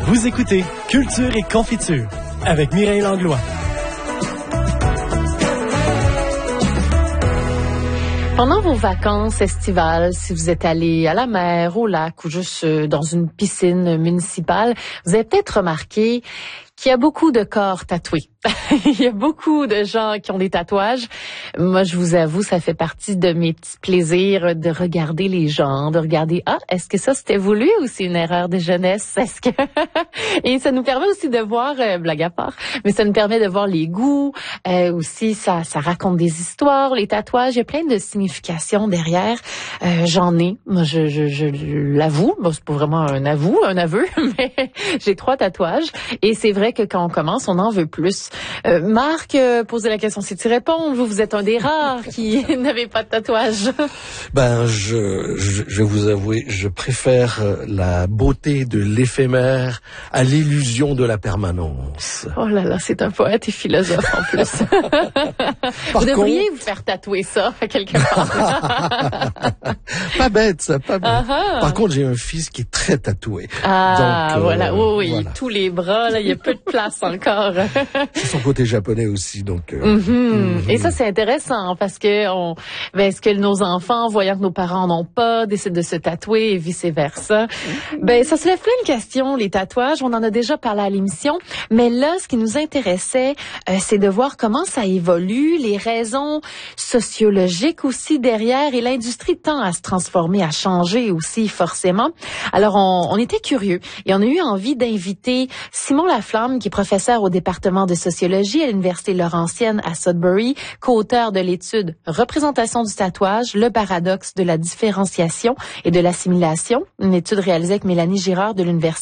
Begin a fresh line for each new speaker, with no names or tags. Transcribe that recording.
Vous écoutez Culture et Confiture avec Mireille Langlois.
Pendant vos vacances estivales, si vous êtes allé à la mer, au lac ou juste dans une piscine municipale, vous avez peut-être remarqué qu'il y a beaucoup de corps tatoués. Il y a beaucoup de gens qui ont des tatouages. Moi, je vous avoue, ça fait partie de mes petits plaisirs de regarder les gens, de regarder, est-ce que ça c'était voulu ou c'est une erreur de jeunesse? Est-ce que et ça nous permet aussi de voir, blague à part, mais ça nous permet de voir les goûts. Aussi, ça raconte des histoires, les tatouages. Il y a plein de significations derrière. J'en ai, moi, je l'avoue. Bon, c'est pas vraiment un aveu, mais j'ai 3 tatouages. Et c'est vrai que quand on commence, on en veut plus. Marc, posez la question si tu réponds. Vous êtes un des rares qui n'avez pas de tatouage.
Je vais vous avouer, je préfère la beauté de l'éphémère à l'illusion de la permanence.
Oh là là, c'est un poète et philosophe en plus. Vous devriez vous faire tatouer ça quelque part.
Pas bête, ça, pas bête. Par contre, j'ai un fils qui est très tatoué.
Donc, voilà, oui,
voilà.
Tous les bras, là, il y a peu de place encore.
C'est son côté japonais aussi, donc.
Et ça, c'est intéressant parce que est-ce que nos enfants, voyant que nos parents n'en ont pas, décident de se tatouer et vice-versa? Ça soulève plein de questions, les tatouages. On en a déjà parlé à l'émission. Mais là, ce qui nous intéressait, c'est de voir comment ça évolue, les raisons sociologiques aussi derrière, et l'industrie tend à se transformer, à changer aussi forcément. Alors, on était curieux et on a eu envie d'inviter Simon Laflamme, qui est professeur au département de sociologie à l'Université Laurentienne à Sudbury, co-auteur de l'étude Représentation du tatouage, le paradoxe de la différenciation et de l'assimilation, une étude réalisée avec Mélanie Girard de l'Université